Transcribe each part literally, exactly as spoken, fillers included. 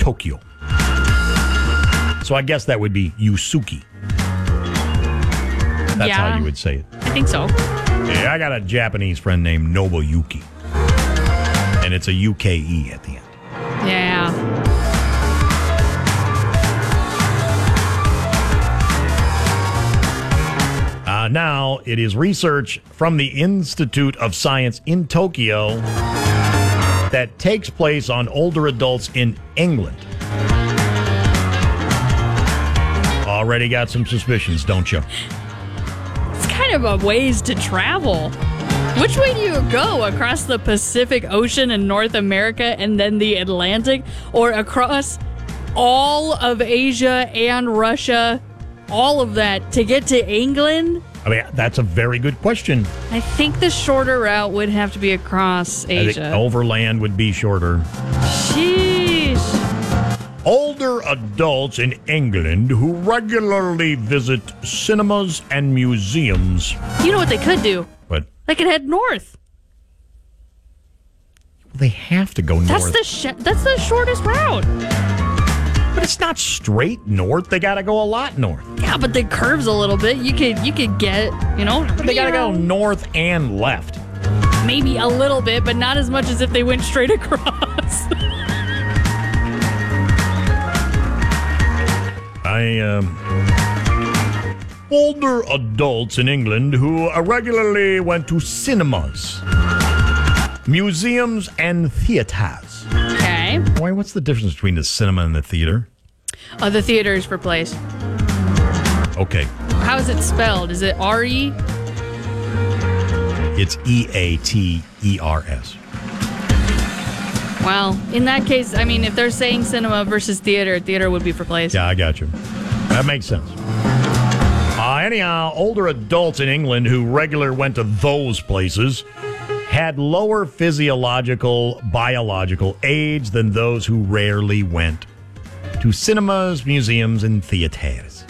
Tokyo. So I guess that would be Yusuke. That's Yeah. how you would say it. I think so. Yeah, I got a Japanese friend named Nobuyuki. And it's a U K E at the end. Yeah. Uh, now, it is research from the Institute of Science in Tokyo that takes place on older adults in England. Already got some suspicions, don't you? It's kind of a ways to travel. Which way do you go? Across the Pacific Ocean in North America and then the Atlantic? Or across all of Asia and Russia? All of that to get to England? I mean, that's a very good question. I think the shorter route would have to be across I think Asia. overland would be shorter. Sheesh. Older adults in England who regularly visit cinemas and museums. You know what they could do? But They could head north. they have to go north. That's the sh- that's the shortest route. But it's not straight north. They got to go a lot north. Yeah, but the curves a little bit. You could you could get, you know, They got to go north and left. maybe a little bit, but not as much as if they went straight across. I, um... Older adults in England who regularly went to cinemas, museums, and theaters. Okay. Why, what's the difference between the cinema and the theater? Oh, the theaters for place. Okay, How is it spelled? Is it R E? it's E A T E R S. Well, in that case, I mean, if they're saying cinema versus theater, theater would be for place. Yeah, I got you. That makes sense. Uh, anyhow, older adults in England who regularly went to those places had lower physiological, biological age than those who rarely went to cinemas, museums, and theaters.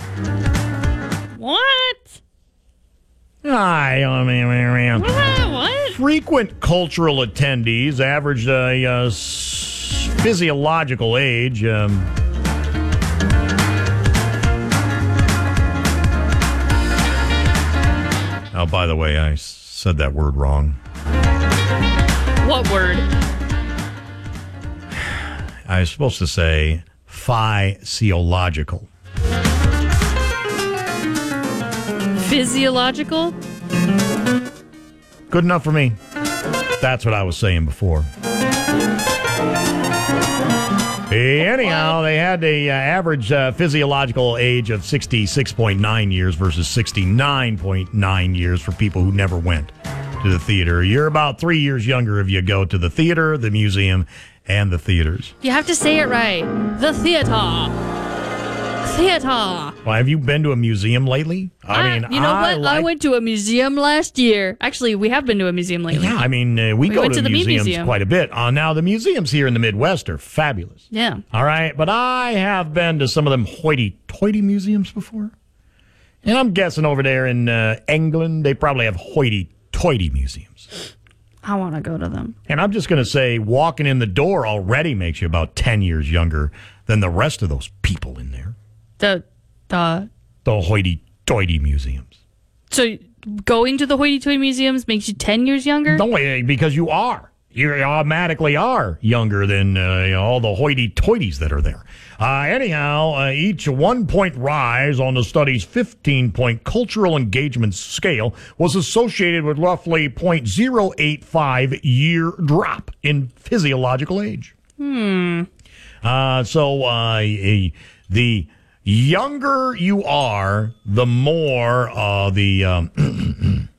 What? I, I mean, What? What? frequent cultural attendees averaged a uh, s- physiological age. Um, oh, by the way, I said that word wrong. What word? I was supposed to say physiological. Physiological? Good enough for me. That's what I was saying before. Anyhow, they had a uh, average uh, physiological age of sixty-six point nine years versus sixty-nine point nine years for people who never went to the theater. You're about three years younger if you go to the theater, the museum, and the theaters. You have to say it right. The theater. Theater. Well, have you been to a museum lately? I mean, you know I what? like- I went to a museum last year. Actually, we have been to a museum lately. Yeah, I mean, uh, we, We go went to, to the Bee museums Museum. quite a bit. Uh, now, the museums here in the Midwest are fabulous. Yeah. All right, but I have been to some of them hoity-toity museums before. And I'm guessing over there in uh, England, they probably have hoity-toity museums. I want to go to them. And I'm just going to say, walking in the door already makes you about ten years younger than the rest of those people in there. The the The hoity-toity museums. so going to the hoity-toity museums makes you ten years younger? No, eh, because you are. You automatically are younger than uh, you know, all the hoity-toities that are there. Uh, anyhow, uh, each one-point rise on the study's fifteen-point cultural engagement scale was associated with roughly zero point zero eight five year drop in physiological age. Hmm. Uh, so uh, eh, the younger you are, the more uh, the um,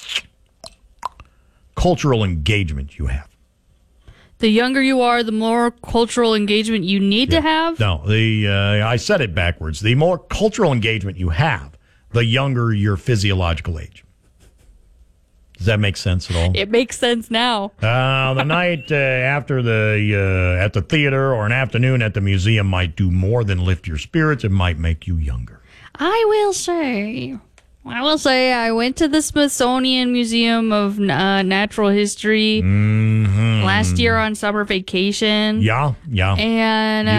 cultural engagement you have. The younger you are, the more cultural engagement you need to have? No, the uh, I said it backwards. The more cultural engagement you have, the younger your physiological age. Does that make sense at all? It makes sense now. Uh, the night uh, after the uh, at the theater or an afternoon at the museum might do more than lift your spirits. It might make you younger. I will say, I will say, I went to the Smithsonian Museum of uh, Natural History Mm-hmm. last year on summer vacation. Yeah, yeah. And